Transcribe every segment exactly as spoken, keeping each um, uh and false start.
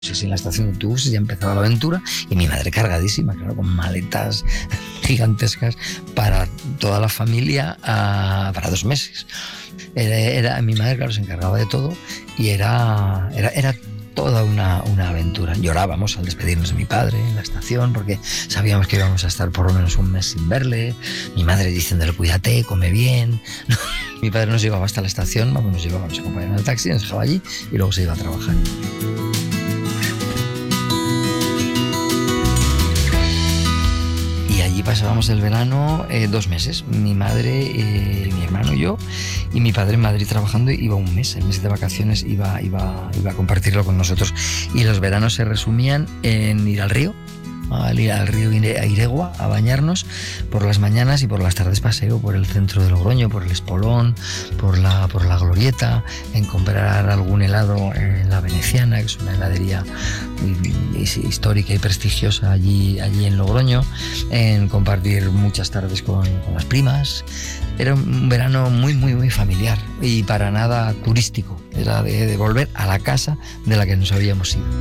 Sí, sí, en la estación de autobuses ya empezaba la aventura y mi madre cargadísima, claro, con maletas gigantescas para toda la familia, uh, para dos meses. Era, era, mi madre, claro, se encargaba de todo y era, era, era toda una, una aventura. Llorábamos al despedirnos de mi padre en la estación porque sabíamos que íbamos a estar por lo menos un mes sin verle. Mi madre diciéndole, cuídate, come bien. Mi padre nos llevaba hasta la estación, vamos, nos llevaba, nos acompañaba en el taxi, nos dejaba allí y luego se iba a trabajar. Y allí pasábamos el verano eh, dos meses. Mi madre, eh, mi hermano y yo, y mi padre en Madrid trabajando iba un mes. El mes de vacaciones iba, iba, iba a compartirlo con nosotros. Y los veranos se resumían en ir al río, al ir al río Iregua a bañarnos por las mañanas y por las tardes paseo por el centro de Logroño, por el Espolón, por la, por la Glorieta, en comprar algún helado en la Veneciana, que es una heladería histórica y prestigiosa allí, allí en Logroño, en compartir muchas tardes con, con las primas. Era un verano muy, muy, muy familiar y para nada turístico. Era de, de volver a la casa de la que nos habíamos ido.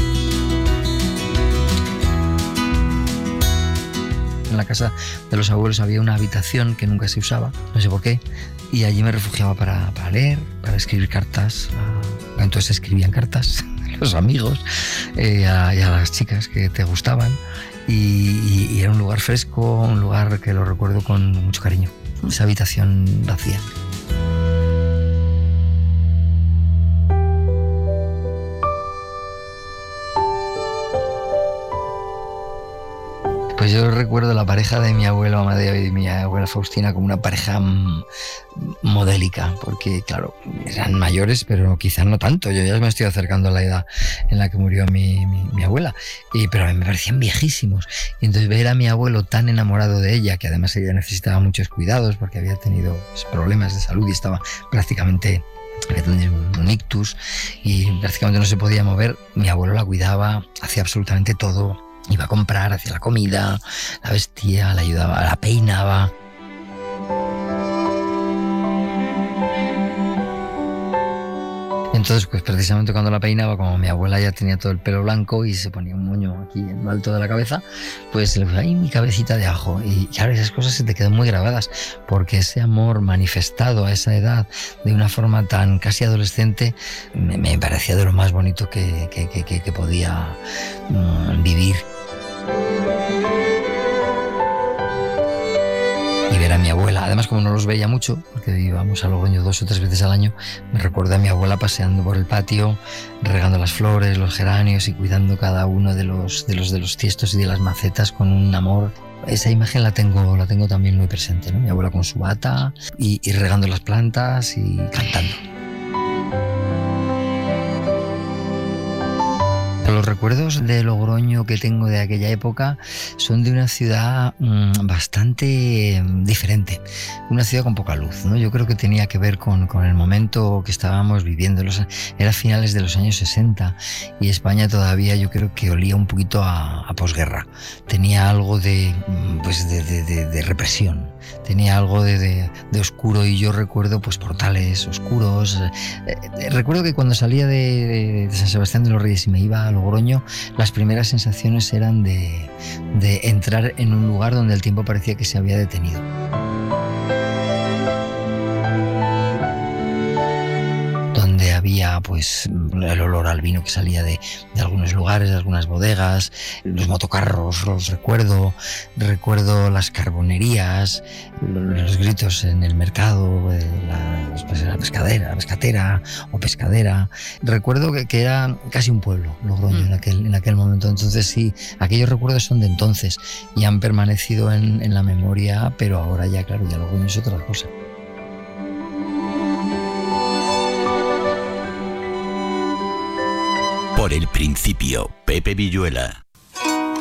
En la casa de los abuelos había una habitación que nunca se usaba, no sé por qué, y allí me refugiaba para, para leer, para escribir cartas. A... Entonces escribían cartas a los amigos eh, a, y a las chicas que te gustaban, y, y, y era un lugar fresco, un lugar que lo recuerdo con mucho cariño, esa habitación vacía. Pues yo recuerdo la pareja de mi abuelo Amadeo y de mi abuela Faustina como una pareja modélica, porque claro, eran mayores, pero quizás no tanto. Yo ya me estoy acercando a la edad en la que murió mi, mi, mi abuela, y, pero a mí me parecían viejísimos. Y entonces ver a mi abuelo tan enamorado de ella, que además ella necesitaba muchos cuidados porque había tenido problemas de salud y estaba prácticamente... había tenido un ictus y prácticamente no se podía mover. Mi abuelo la cuidaba, hacía absolutamente todo. Iba a comprar, hacía la comida, la vestía, la ayudaba, la peinaba. Entonces, pues precisamente cuando la peinaba, como mi abuela ya tenía todo el pelo blanco y se ponía un moño aquí en lo alto de la cabeza, pues le dije, ¡ay, mi cabecita de ajo! Y claro, esas cosas se te quedan muy grabadas, porque ese amor manifestado a esa edad de una forma tan casi adolescente me, me parecía de lo más bonito que, que, que, que podía mm, vivir. Y ver a mi abuela, además como no los veía mucho, porque íbamos a Logroño dos o tres veces al año, me recuerda a mi abuela paseando por el patio, regando las flores, los geranios y cuidando cada uno de los, de los, de los tiestos y de las macetas con un amor. Esa imagen la tengo, la tengo también muy presente, ¿no? Mi abuela con su bata y, y regando las plantas y cantando. Los recuerdos de Logroño que tengo de aquella época son de una ciudad mmm, bastante diferente, una ciudad con poca luz, ¿no? Yo creo que tenía que ver con, con el momento que estábamos viviendo. Los, era finales de los años sesenta y España todavía yo creo que olía un poquito a, a posguerra. Tenía algo de, pues de, de, de, de represión, tenía algo de, de, de oscuro, y yo recuerdo pues portales oscuros. Eh, recuerdo que cuando salía de, de, de San Sebastián de los Reyes y me iba a Logroño, las primeras sensaciones eran de, de entrar en un lugar donde el tiempo parecía que se había detenido. Donde había pues el olor al vino que salía de, de algunos lugares, de algunas bodegas, los motocarros, los recuerdo, recuerdo las carbonerías, los gritos en el mercado, la, pues, la pescadera, la pescatera o pescadera. Recuerdo que, que era casi un pueblo, Logroño, mm. en, aquel, en aquel momento. Entonces sí, aquellos recuerdos son de entonces y han permanecido en, en la memoria, pero ahora ya, claro, ya Logroño es otra cosa. Por el principio, Pepe Villuela.